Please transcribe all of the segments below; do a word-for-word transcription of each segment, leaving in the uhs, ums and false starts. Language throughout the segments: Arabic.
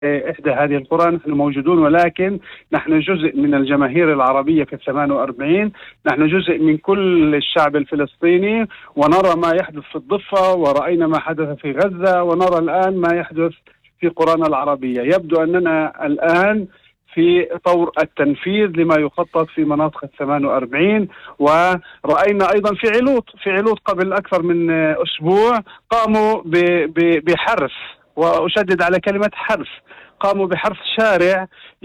إحدى هذه القرى نحن موجودون، ولكن نحن جزء من الجماهير العربية في الثمان وأربعين، نحن جزء من كل الشعب الفلسطيني، ونرى ما يحدث في الضفة، ورأينا ما حدث في غزة، ونرى الآن ما يحدث في قرانا العربية. يبدو أننا الآن في طور التنفيذ لما يخطط في مناطق الثمان وأربعين. ورأينا أيضا في علوط في علوط قبل أكثر من أسبوع قاموا بحرث، وأشدد على كلمة حرث، قاموا بحرث شارع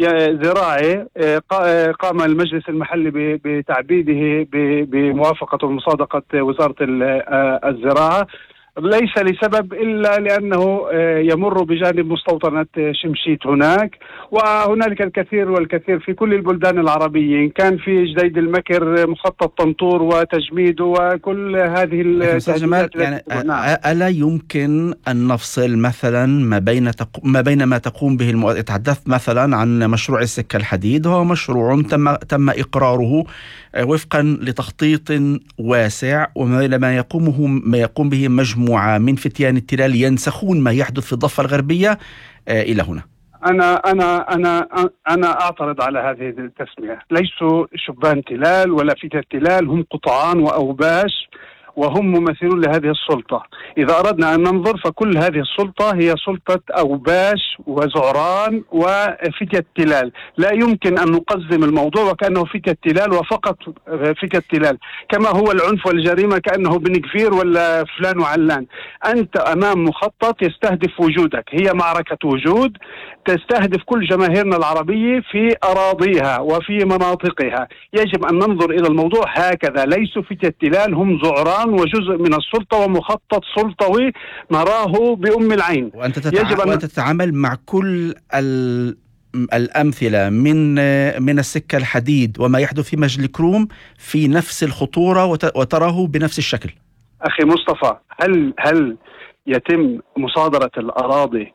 زراعي قام المجلس المحلي بتعبيده بموافقة ومصادقة وزارة الزراعة، ليس لسبب إلا لأنه يمر بجانب مستوطنة شمشيت هناك، وهنالك الكثير والكثير في كل البلدان العربية، إن كان في جديد المكر، مخطط طنطور وتجميد، وكل هذه التهديدات. يعني ألا يمكن أن نفصل مثلا ما بين تق... ما بين ما تقوم به المؤ... تحدثت مثلا عن مشروع السكة الحديد، هو مشروع تم تم إقراره وفقا لتخطيط واسع، وما ما يقومه ما يقوم به مجموعة من فتيان التلال ينسخون ما يحدث في الضفة الغربية إلى هنا. أنا أنا أنا أنا أعترض على هذه التسمية. ليسوا شبان تلال ولا فتيان تلال، هم قطعان وأوباش، وهم ممثلون لهذه السلطة. إذا أردنا أن ننظر فكل هذه السلطة هي سلطة أوباش وزعران وفتية التلال. لا يمكن أن نقزم الموضوع وكأنه فتية التلال وفقط فتية التلال، كما هو العنف والجريمة كأنه بن كفير ولا فلان وعلان. أنت أمام مخطط يستهدف وجودك، هي معركة وجود تستهدف كل جماهيرنا العربية في أراضيها وفي مناطقها. يجب أن ننظر إلى الموضوع هكذا. ليسوا فتية التلال، هم زعران وجزء من السلطة ومخطط سلطوي نراه بأم العين. وأنت تتع... يجب أن... وأنت تتعامل مع كل ال... الأمثلة من من السكة الحديد وما يحدث في مجلس كروم في نفس الخطورة وت... وتراه بنفس الشكل. أخي مصطفى، هل هل يتم مصادرة الأراضي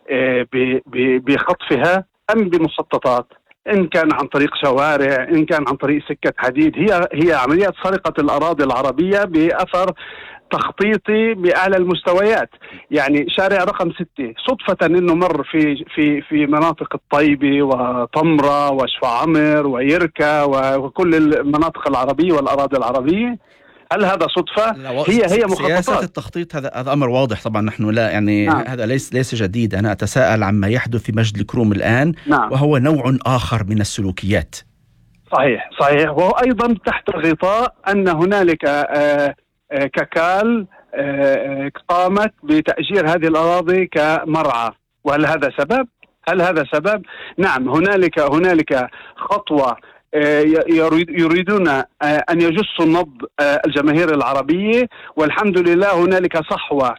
بخطفها أم بمخططات؟ إن كان عن طريق شوارع، إن كان عن طريق سكة حديد، هي هي عمليات سرقة الأراضي العربية بأثر تخطيطي بأعلى المستويات. يعني شارع رقم ستة صدفة إنه مر في في في مناطق الطيبة وطمرة وشفاعمر ويركا وكل المناطق العربية والأراضي العربية. هل هذا صدفة؟ هي هي مخططات. سياسة التخطيط هذا هذا أمر واضح طبعا. نحن لا يعني نعم. هذا ليس ليس جديد. أنا أتساءل عما يحدث في مجلس كروم الآن. نعم. وهو نوع آخر من السلوكيات. صحيح صحيح وهو أيضا تحت غطاء أن هنالك آآ آآ ككال آآ قامت بتأجير هذه الأراضي كمرعى. وهل هذا سبب؟ هل هذا سبب؟ نعم، هنالك هنالك خطوة يريدون أن يجسوا النبض الجماهير العربية، والحمد لله هنالك صحوة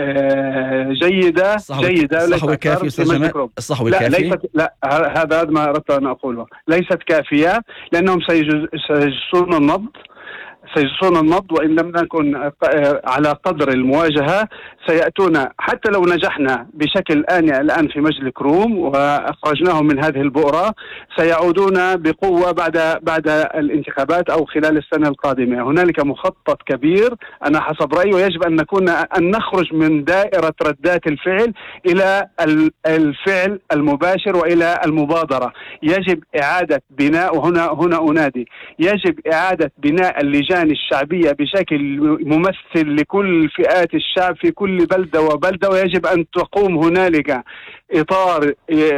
جيدة جيدة. الصحوة كافية أستاذ جمال؟ الصحوة لا كافية؟ ليست، لا هذا ما أردت أن أقوله، ليست كافية، لأنهم سيجسون النبض سيجسون النبض وإن لم نكن على قدر المواجهة سيأتون. حتى لو نجحنا بشكل آني الآن في مجلس كروم وأخرجناهم من هذه البؤرة، سيعودون بقوة بعد بعد الانتخابات أو خلال السنة القادمة. هنالك مخطط كبير أنا حسب رأيي، ويجب أن نكون أن نخرج من دائرة ردات الفعل إلى الفعل المباشر وإلى المبادرة. يجب إعادة بناء، وهنا هنا أنادي، يجب إعادة بناء اللجان الشعبية بشكل ممثل لكل فئات الشعب في كل بلدة وبلدة، ويجب أن تقوم هنالك إطار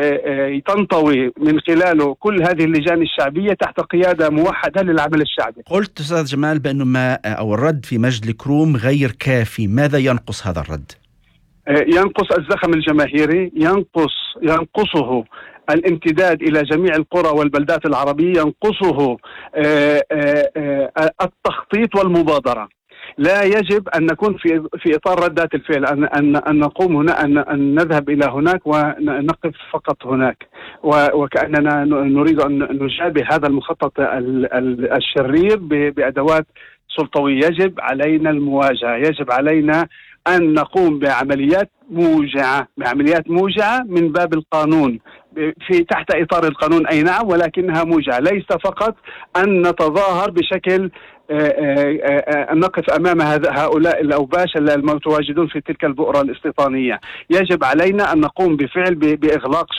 تنطوي من خلاله كل هذه اللجان الشعبية تحت قيادة موحدة للعمل الشعبي. قلت أستاذ جمال بأنه ما أو الرد في مجلس كروم غير كافي. ماذا ينقص هذا الرد؟ ينقص الزخم الجماهيري، ينقص ينقصه الامتداد إلى جميع القرى والبلدات العربية، ينقصه التخطيط والمبادرة. لا يجب أن نكون في في إطار ردات الفعل، أن أن أن نقوم هنا، أن أن نذهب إلى هناك ونقف فقط هناك، وكأننا نريد أن نجابه هذا المخطط الشرير بأدوات سلطوية. يجب علينا المواجهة، يجب علينا أن نقوم بعمليات موجعة بعمليات موجعة من باب القانون، في تحت إطار القانون أي نعم، ولكنها موجعة. ليس فقط أن نتظاهر بشكل أن نقف أمام هؤلاء الأوباش المتواجدون في تلك البؤرة الاستيطانية. يجب علينا أن نقوم بفعل بإغلاق